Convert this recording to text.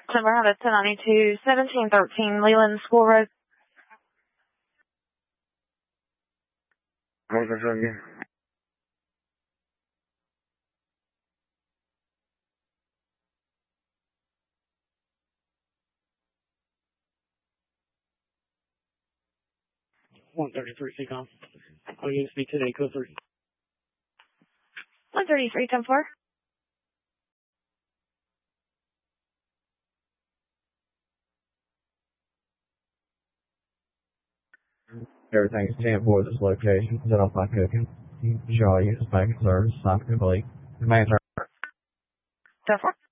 Number out of 1092, 1713 Leland School Road. What was that again? $133 CCOM. I'll use me today, code 3. 133, 10-4. Everything is 10-4 at this location. Set off by cooking. Shaw units back in service. Stop complete. Main 10-4.